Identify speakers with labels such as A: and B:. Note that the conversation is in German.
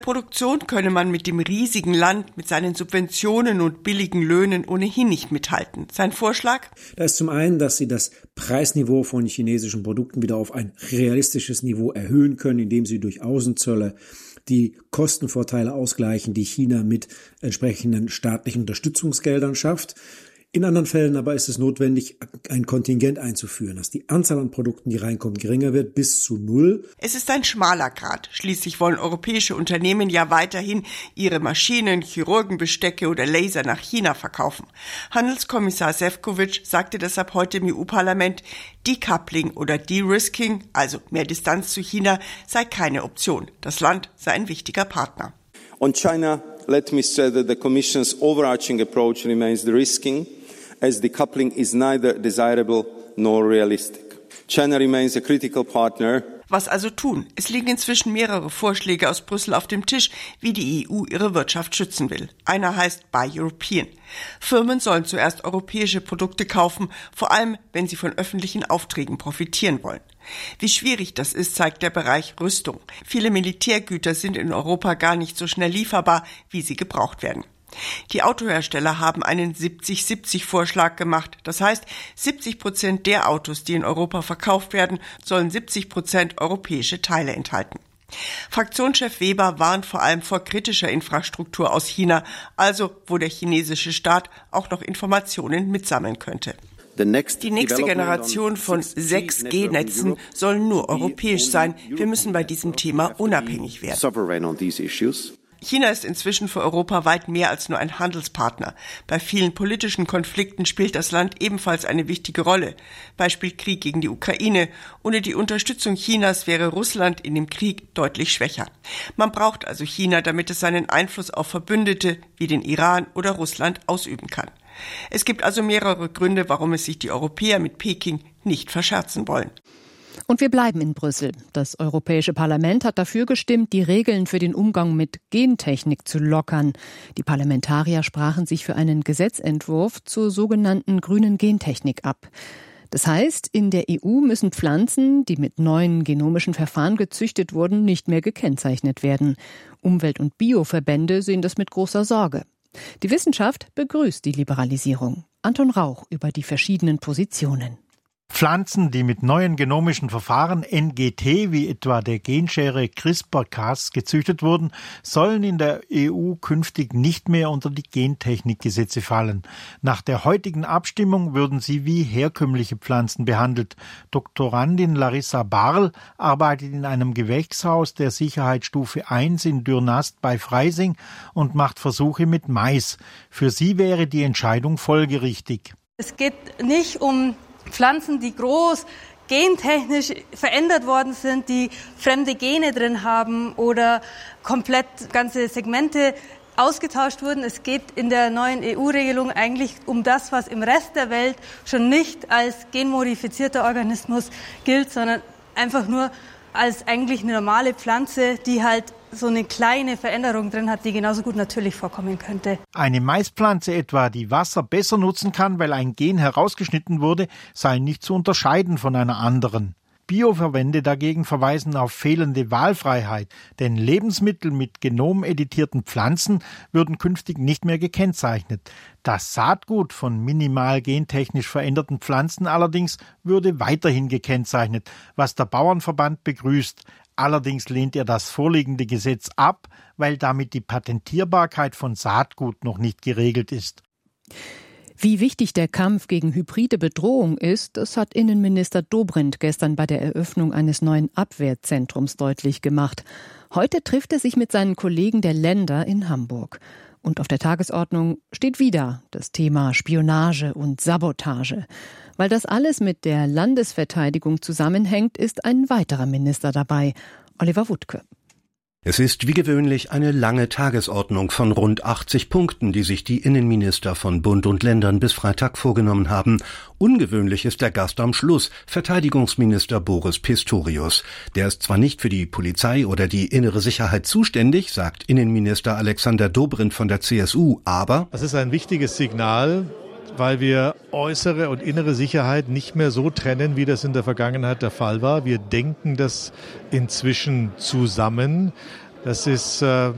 A: Produktion könne man mit dem riesigen Land, mit seinen Subventionen und billigen Löhnen ohnehin nicht mithalten. Sein Vorschlag?
B: Da ist zum einen, dass sie das Preisniveau von chinesischen Produkten wieder auf ein realistisches Niveau erhöhen können, indem sie durch Außenzölle die Kostenvorteile ausgleichen, die China mit entsprechenden staatlichen Unterstützungsgeldern schafft. In anderen Fällen aber ist es notwendig, ein Kontingent einzuführen, dass die Anzahl an Produkten, die reinkommen, geringer wird, bis zu 0.
A: Es ist ein schmaler Grat. Schließlich wollen europäische Unternehmen ja weiterhin ihre Maschinen, Chirurgenbestecke oder Laser nach China verkaufen. Handelskommissar Šefčovič sagte deshalb heute im EU-Parlament, Decoupling oder De-Risking, also mehr Distanz zu China, sei keine Option. Das Land sei ein wichtiger Partner.
C: On China, let me say that the Commission's overarching approach remains de-risking, as decoupling is neither desirable nor realistic. China remains a critical partner.
A: Was also tun? Es liegen inzwischen mehrere Vorschläge aus Brüssel auf dem Tisch, wie die EU ihre Wirtschaft schützen will. Einer heißt Buy European. Firmen sollen zuerst europäische Produkte kaufen, vor allem wenn sie von öffentlichen Aufträgen profitieren wollen. Wie schwierig das ist, zeigt der Bereich Rüstung. Viele Militärgüter sind in Europa gar nicht so schnell lieferbar, wie sie gebraucht werden. Die Autohersteller haben einen 70-70-Vorschlag gemacht. Das heißt, 70% der Autos, die in Europa verkauft werden, sollen 70% europäische Teile enthalten. Fraktionschef Weber warnt vor allem vor kritischer Infrastruktur aus China, also wo der chinesische Staat auch noch Informationen mitsammeln könnte. Die nächste Generation von 6G-Netzen soll nur europäisch sein. Wir müssen bei diesem Thema unabhängig werden. China ist inzwischen für Europa weit mehr als nur ein Handelspartner. Bei vielen politischen Konflikten spielt das Land ebenfalls eine wichtige Rolle. Beispiel Krieg gegen die Ukraine. Ohne die Unterstützung Chinas wäre Russland in dem Krieg deutlich schwächer. Man braucht also China, damit es seinen Einfluss auf Verbündete wie den Iran oder Russland ausüben kann. Es gibt also mehrere Gründe, warum es sich die Europäer mit Peking nicht verscherzen wollen.
D: Und wir bleiben in Brüssel. Das Europäische Parlament hat dafür gestimmt, die Regeln für den Umgang mit Gentechnik zu lockern. Die Parlamentarier sprachen sich für einen Gesetzentwurf zur sogenannten grünen Gentechnik ab. Das heißt, in der EU müssen Pflanzen, die mit neuen genomischen Verfahren gezüchtet wurden, nicht mehr gekennzeichnet werden. Umwelt- und Bioverbände sehen das mit großer Sorge. Die Wissenschaft begrüßt die Liberalisierung. Anton Rauch über die verschiedenen Positionen.
E: Pflanzen, die mit neuen genomischen Verfahren NGT, wie etwa der Genschere CRISPR-Cas, gezüchtet wurden, sollen in der EU künftig nicht mehr unter die Gentechnikgesetze fallen. Nach der heutigen Abstimmung würden sie wie herkömmliche Pflanzen behandelt. Doktorandin Larissa Barl arbeitet in einem Gewächshaus der Sicherheitsstufe 1 in Dürnast bei Freising und macht Versuche mit Mais. Für sie wäre die Entscheidung folgerichtig.
F: Es geht nicht um Pflanzen, die groß gentechnisch verändert worden sind, die fremde Gene drin haben oder komplett ganze Segmente ausgetauscht wurden. Es geht in der neuen EU-Regelung eigentlich um das, was im Rest der Welt schon nicht als genmodifizierter Organismus gilt, sondern einfach nur als eigentlich eine normale Pflanze, die halt so eine kleine Veränderung drin hat, die genauso gut natürlich vorkommen könnte.
E: Eine Maispflanze etwa, die Wasser besser nutzen kann, weil ein Gen herausgeschnitten wurde, sei nicht zu unterscheiden von einer anderen. Bioverbände dagegen verweisen auf fehlende Wahlfreiheit, denn Lebensmittel mit genomeditierten Pflanzen würden künftig nicht mehr gekennzeichnet. Das Saatgut von minimal gentechnisch veränderten Pflanzen allerdings würde weiterhin gekennzeichnet, was der Bauernverband begrüßt. Allerdings lehnt er das vorliegende Gesetz ab, weil damit die Patentierbarkeit von Saatgut noch nicht geregelt ist.
D: Wie wichtig der Kampf gegen hybride Bedrohung ist, das hat Innenminister Dobrindt gestern bei der Eröffnung eines neuen Abwehrzentrums deutlich gemacht. Heute trifft er sich mit seinen Kollegen der Länder in Hamburg. Und auf der Tagesordnung steht wieder das Thema Spionage und Sabotage. Weil das alles mit der Landesverteidigung zusammenhängt, ist ein weiterer Minister dabei, Oliver Wuttke.
G: Es ist wie gewöhnlich eine lange Tagesordnung von rund 80 Punkten, die sich die Innenminister von Bund und Ländern bis Freitag vorgenommen haben. Ungewöhnlich ist der Gast am Schluss, Verteidigungsminister Boris Pistorius. Der ist zwar nicht für die Polizei oder die innere Sicherheit zuständig, sagt Innenminister Alexander Dobrindt von der CSU, aber
H: das ist ein wichtiges Signal, weil wir äußere und innere Sicherheit nicht mehr so trennen, wie das in der Vergangenheit der Fall war. Wir denken das inzwischen zusammen. Das ist